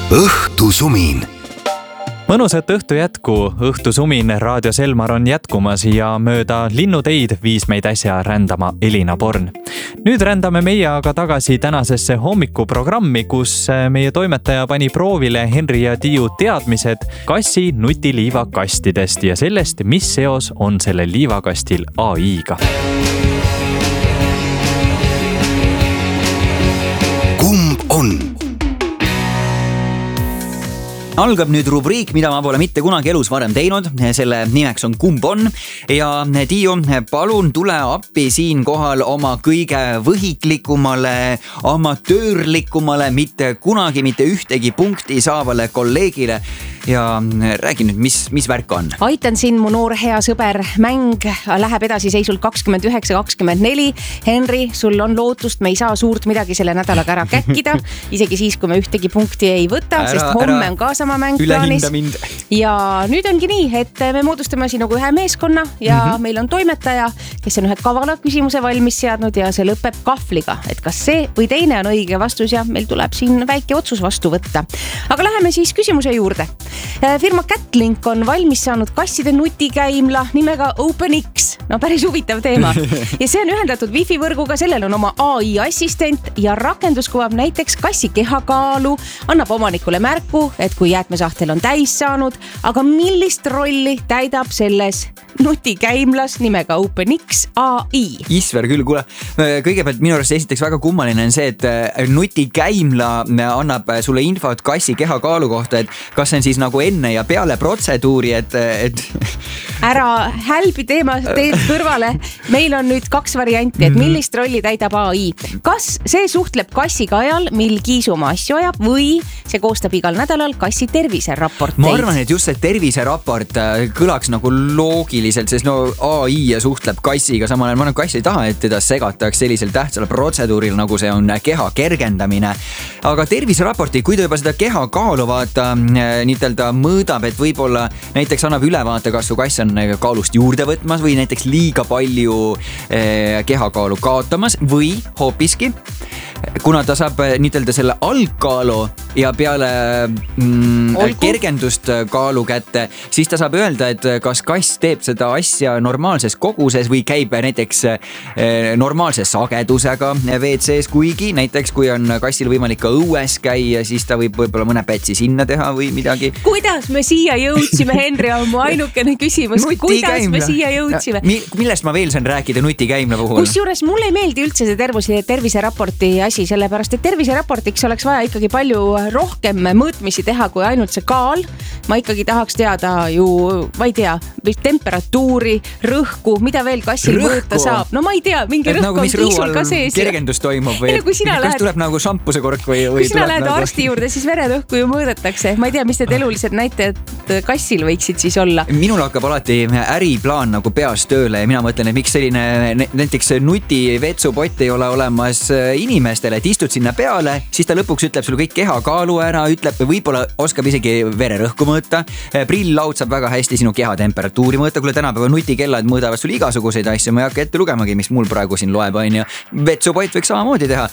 Õhtusumin. Mõnusat õhtu jätku, õhtusumin Raadio Selmar on jätkumas ja mööda linnuteid viis meid äsja rändama Elina Born. Nüüd rändame meie aga tagasi tänasesse hommikuprogrammi, kus meie toimetaja pani proovile Henri ja Tiiu teadmised kassi nutiliivakastidest ja sellest, mis seos on sellel liivakastil AI-ga. Kumb on? Algab nüüd rubriik, mida ma pole mitte kunagi elus varem teinud. Selle nimeks on Kumb on? Ja Tiiu, palun tule appi siin kohal oma kõige võhiklikumale, amatöörlikumale, mitte kunagi mitte ühtegi punkti saavale kolleegile. Ja räägi nüüd, mis värk on? Aitan siin, mu noor hea sõber. Mäng läheb edasi seisult 29-24. Henri, sul on lootust, me ei saa suurt midagi selle nädalaga ära käkkida. Isegi siis, kui me ühtegi punkti ei võta, sest homme on ka sama mäng plaanis. Ja nüüd ongi nii, et me moodustame siin nagu ühe meeskonna ja meil on toimetaja, kes on ühe kavala küsimuse valmis seadnud ja see lõpeb kahvliga. Et kas see või teine on õige vastus ja meil tuleb siin väike otsus vastu võtta. Aga läheme siis küsimuse juurde. Firma Catlink on valmis saanud kasside nutikäimla nimega OpenX. No päris huvitav teema. Ja see on ühendatud Wi-Fi võrguga, sellel on oma AI assistent ja rakendus kuvab näiteks kassi kehakaalu, annab omanikule märku, et kui jäätmesahtel on täis saanud, aga millist rolli täidab selles nutikäimlas nimega OpenX AI? Isver küll, kuule, kõigepealt minu arust esiteks väga kummaline on see, et nutikäimla annab sulle infot kassi kehakaalu kohta, et kas see on siis nagu enne ja peale protseduuri, et... Ära hälbi teema teed kõrvale. Meil on nüüd kaks varianti, et millist rolli täidab AI. Kas see suhtleb kassiga ajal, mil Kiisu oma asju ajab või see koostab igal nädalal kassi terviseraporteid? Ma arvan, et just see terviseraport kõlaks nagu loogiliselt, sest no AI suhtleb kassiga samal ajal. Ma arvan, kass ei taha, et teda segataks sellisel tähtsal protseduuril, nagu see on keha kergendamine. Aga terviseraporti, kui ta juba seda keha kaalu vaata, niitelda mõõdab, et võib-olla näiteks annab ülevaate, kas su kass on kaalust juurde võtmas või näiteks liiga palju kehakaalu kaotamas või hoopiski, kuna ta saab niitelda selle algkaalu ja peale kergendust kaalu kätte, siis ta saab öelda, et kas kass teeb seda asja normaalses koguses või käib näiteks normaalse sagedusega WC-s, kuigi näiteks kui on kassil võimalik ka õues käia, siis ta võib võib-olla mõne pätsi sinna teha või midagi. Kuidas me siia jõudsime, Henri, on mu ainukene küsimus. Kuidas me siia jõudsime? Millest ma veel saan rääkida nutikäimla puhul? Kusjuures mulle ei meeldi üldse see terviseraporti asi, sellepärast, et terviseraportiks oleks vaja ikkagi palju rohkem mõõtmisi teha kui ainult see kaal. Ma ikkagi tahaks teada ju, ma ei tea, temperatuuri, rõhku, mida veel kassil mõõta saab. No ma ei tea, mingi rõhk on Kiisul ka sees. Kergendus toimub või? Kas tuleb nagu šampuse kork või? Kui sina lähed arsti juurde, siis vererõhku ju mõõdetakse. Ma ei tea, mis need elulised näitajad kassil võiksid siis olla. Minul hakkab alati äriplaan nagu peas tööle ja mina mõtlen, et miks selline näiteks nutivetsupott ei ole olemas inimestele, et istud sinna peale, siis ta lõpuks ütleb sulle kõik kehakaalu ära, ütleb võib-olla oskab isegi vererõhku mõõta. Prill-laud saab väga hästi sinu keha temperatuuri mõõta, kuule tänapäeva nutikellad mõõdavad sul igasuguseid asju, ma ei hakka ette lugemagi, mis mul praegu siin loeb, on ja vetsupott võiks samamoodi teha.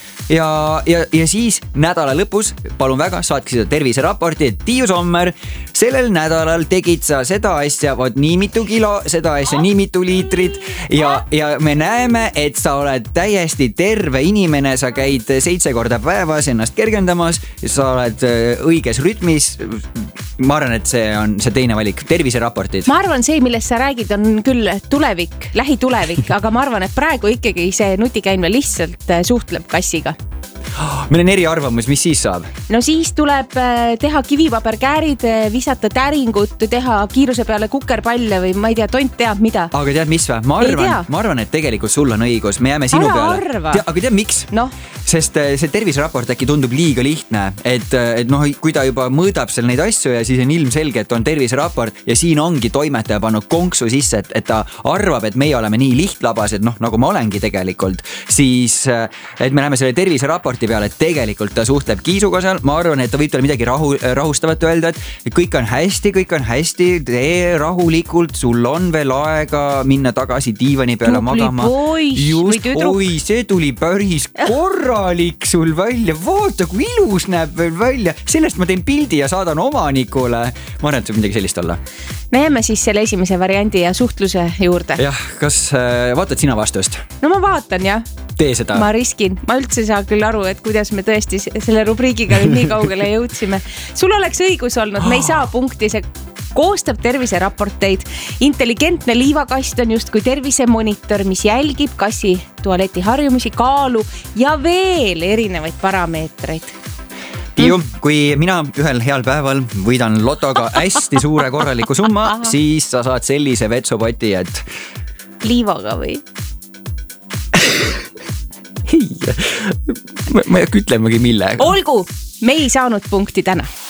Ja siis nädala lõpus, palun väga, saatke seda terviseraporti, et Tiiu Sommer, sellel nädalal tegid sa seda asja, võt nii mitu kilo, seda asja nii mitu liitrit ja me näeme, et sa oled täiesti terve inimene, sa käid 7 korda päevas ennast kergendamas, sa oled õiges rütmis. Ma arvan, et see on see teine valik, terviseraportid. Ma arvan, see, millest sa räägid, on küll tulevik, lähitulevik, aga ma arvan, et praegu ikkagi see nutikäimla lihtsalt suhtleb kassiga. Meil on eriarvamus, mis siis saab? No siis tuleb teha kivipaberkäärid, visata täringut, teha kiiruse peale kukerpalle või ma ei tea, tont teab mida. Aga tead mis või? Ma arvan, et tegelikult sul on õigus. Me jääme sinu peale. Aga tead miks? No. Sest see terviseraport äkki tundub liiga lihtne, et noh, kui ta juba mõõdab seal neid asju ja siis on ilmselge, et on terviseraport ja siin ongi toimetaja pannud konksu sisse, et ta arvab, et meie oleme nii lihtlabased, nagu ma olengi tegelikult, siis et me näeme selle terviseraporti peale, et tegelikult ta suhtleb kiisuga seal, ma arvan, et ta võib talle midagi rahustavat öelda, et kõik on hästi, tee rahulikult, sul on veel aega minna tagasi diivani peale magama. Just, oi, see tuli päris korralik sul välja, vaata kui ilus näeb veel välja, sellest ma teen pildi ja saadan omanikule. Ma arvan, et see midagi sellist olla. Me jääme siis selle esimese variandi ja suhtluse juurde. Jah, kas vaatad sina vastust? No ma vaatan, jah. Tee seda. Ma riskin, ma üldse saa küll aru, et kuidas me tõesti selle rubriigiga nüüd nii kaugele jõudsime. Sul oleks õigus olnud, me ei saa punkti, see koostab terviseraporteid. Intelligentne liivakast on just kui tervisemonitor, mis jälgib kassi tualeti harjumusi, kaalu ja veel erinevaid parameetreid. Tiiu, kui mina ühel heal päeval võidan lotoga hästi suure korraliku summa, siis sa saad sellise vetsupoti, et... Liivaga või? Ei, ma ei hakka ütlemagi millega. Olgu, me ei saanud punkti täna.